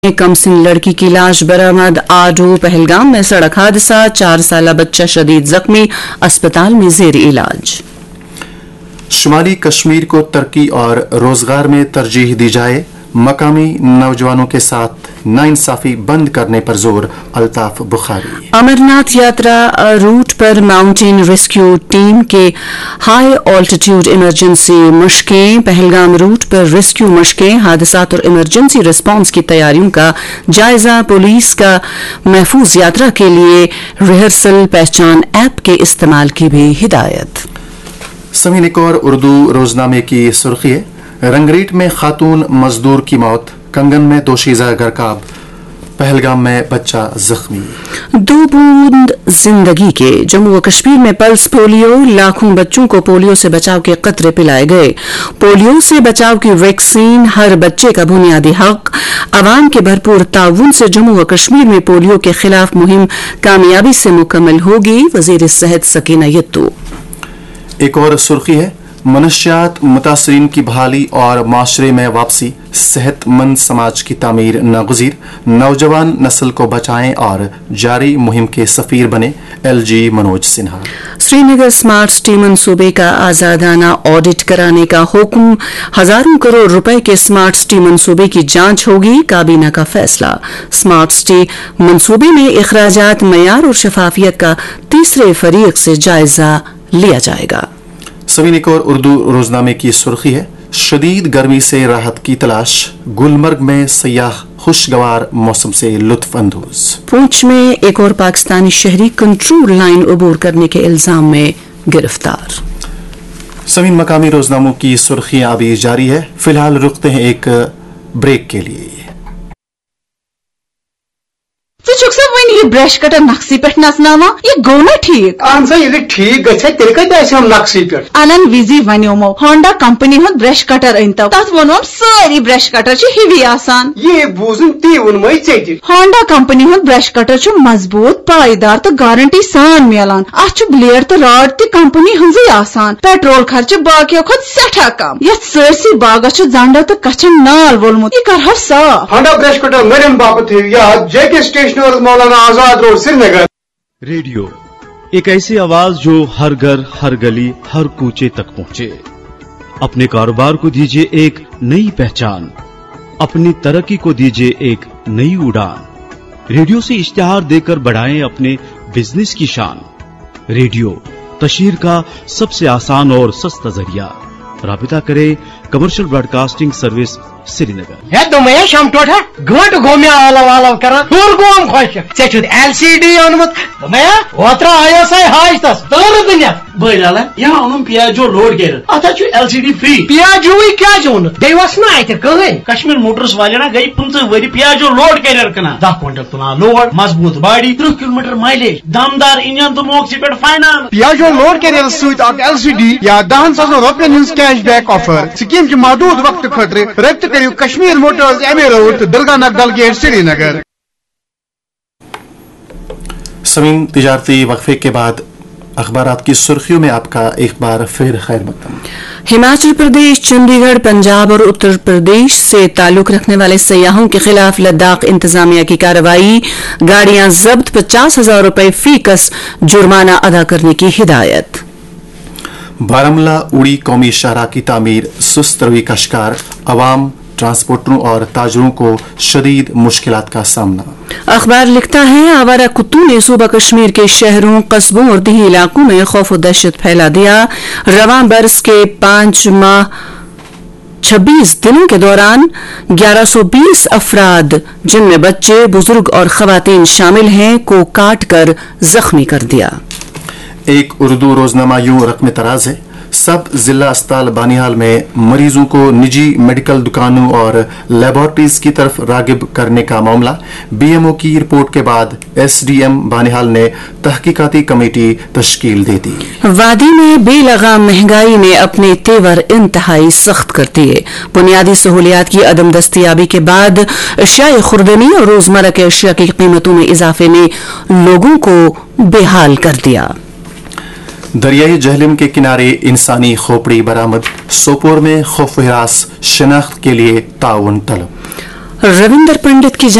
कमसिन लड़की की लाश बरामद। आडू पहलगाम में सड़क हादसा, 4 साल बच्चा शदीद जख्मी, अस्पताल में जेर इलाज। शुमाली कश्मीर को तरक्की और रोजगार में तरजीह दी जाए, मकामी नौजवानों के साथ नाइंसाफी बंद करने पर जोर, अल्ताफ बुखारी। अमरनाथ यात्रा रूट पर माउंटेन रेस्क्यू टीम के high altitude emergency मशकें। Pahalgam root पर रेस्क्यू मशकें, हादसात और इमरजेंसी रिस्पांस की तैयारियों का जायजा। पुलिस का महफूज यात्रा के लिए रिहर्सल पहचान ऐप के इस्तेमाल की भी हिदायत। समीन एक और उर्दू रोजनामे की सुर्खी है, रंगरीट में खातून मजदूर की मौत, कंगन में दोशीज़ा गरकाब, पहलगाम में बच्चा जख्मी। 2 बूंद जिंदगी के जम्मू व कश्मीर में पल्स पोलियो, लाखों बच्चों को पोलियो से बचाव के कतरे पिलाए गए। पोलियो से बचाव की वैक्सीन हर बच्चे का बुनियादी हक। अवाम के भरपूर ताउन से जम्मू व कश्मीर में पोलियो के खिलाफ मुहिम कामयाबी से मुकम्मल होगी, वजीर सेहत सकीना यत्तू। एक और सुर्खी है, मनशियात मुतासरीन की बहाली और माशरे में वापसी, सेहतमंद समाज की तामीर नागुज़ीर, नौजवान नस्ल को बचाएं और जारी मुहिम के सफीर बने, LG Manoj Sinha. Srinagar smart city मंसूबे का आजादाना ऑडिट कराने का हुक्म, हजारों करोड़ रुपए के स्मार्ट सिटी मंसूबे की जांच होगी, काबीना का फैसला। स्मार्ट सिटी मंसूबे में इखराजात, मयार और शफाफियत का तीसरे फरीक से जायजा लिया जाएगा। सवीन एक और उर्दू रोजनामे की सुर्खी है, शदीद गर्मी से राहत की तलाश, गुलमर्ग में सयाह खुशगवार मौसम से लुत्फ अंदोज। पूंछ में एक और पाकिस्तानी शहरी कंट्रोल लाइन अबूर करने के इल्जाम में गिरफ्तार। सवीन मकामी रोजनामों की सुर्खियां अभी जारी है, फिलहाल रुकते हैं एक ब्रेक के लिए। ये ब्रश कटर नक्सी पे नसनावा, ये गो ना ठीक। अहन सा ये ठीक गए तेरे का जैसे हम नक्सी पे अनन विजी वनियोमो होंडा कंपनी हुन ब्रश कटर अनतो तथ वनोम सारी ब्रश कटर छ हिवी आसान। ये बूजन ती उनमई चेति होंडा कंपनी हुन ब्रश कटर छ मजबूत, पायदार तो गारंटी सान मिलान। अछ ब्लेड तो रॉड ती कंपनी हुंजी आसान, पेट्रोल खर्च बाकियो खुद सेठा कम। ये सरसी बागा छ जंडा तो कचन नाल वोलमुत ये कर साफ। होंडा ब्रश कटर मरन बापत है या जेके स्टेशनर मौलाना आजाद रोड श्रीनगर। रेडियो एक ऐसी आवाज जो हर घर, हर गली, हर कूचे तक पहुंचे। अपने कारोबार को दीजिए एक नई पहचान, अपनी तरक्की को दीजिए एक नई उड़ान। रेडियो से इश्तिहार देकर बढ़ाएं अपने बिजनेस की शान। रेडियो तशहीर का सबसे आसान और सस्ता जरिया। राबिता करें कमर्शियल ब्रॉडकास्टिंग सर्विस श्रीनगर। है दुमया शाम टोठा घंट घोमे आला वाला करा पूर गोम खुश चेचुद LCD ओनमत दुमया ओत्रा आयो सै हाजतस तोर दुनिया बयलाला यहाँ ओनम पियाजो लोड गेर अथा छु LCD फ्री पियाजो ही क्या जोन देवस ना आइते कहे कश्मीर मोटर्स वाले ना गई 15 वरी पियाजो लोड गेर कना 10 क्विंटल तुना लोड मजबूत बॉडी 3 किलोमीटर माइलेज दमदार इंजन तो मोक्सी पेट फाइनल पियाजो लोड गेर सुत LCD या 10,000 रुपए न्यूज कैशबैक ऑफर स्कीम के महदूद वक्त खतरे रब्त करियो कश्मीर मोटर्स एमए रोड दरगाह नगदल गेट श्रीनगर। समीन तिजारती वक्फे के बाद अखबारात की सुर्खियों में आपका एक बार फिर खैर मकदम। हिमाचल प्रदेश, चंडीगढ़, पंजाब और उत्तर प्रदेश से ताल्लुक रखने वाले सयाहों के खिलाफ लद्दाख इंतजामिया की कार्रवाई, गाड़ियां जब्त, 50,000 रुपए फी कस जुर्माना अदा करने की हिदायत। बारामूला उड़ी कौमी शाहरा की तामीर सुस्त रवि का शिकार, अवाम, ट्रांसपोर्टरों और ताजरों को शदीद मुश्किलात का सामना। अखबार लिखता है, आवारा कुत्तों ने सूबा कश्मीर के शहरों, कस्बों और देही इलाकों में खौफ और दहशत फैला दिया। रवां बरस के 5 माह 26 दिनों के दौरान 1120 अफराद, जिनमें बच्चे, बुजुर्ग और खवातीन शामिल हैं, को काट कर जख्मी कर दिया। एक उर्दू रोजनामा यूं रकम तराज है, सब जिला अस्पताल बानिहाल में मरीजों को निजी मेडिकल दुकानों और लेबोरेटरीज की तरफ रागिब करने का मामला। BMO की रिपोर्ट के बाद SDM बानिहाल ने तहकीकाती कमेटी तश्कील दे दी। वादी में बेलगाम महंगाई ने अपने तेवर इंतहाई सख्त कर दिए। बुनियादी सहूलियात की अदम दस्तयाबी के बाद अशियाए खुर्दनी और रोजमर्रा के अशिया की कीमतों में इजाफे ने लोगों को बेहाल कर दिया। दरियाई जहलिम के किनारे इंसानी खोपड़ी बरामद, सोपोर में खौफ हिरास शनाख्त के लिए ताउन तलब। रविंदर पंडित की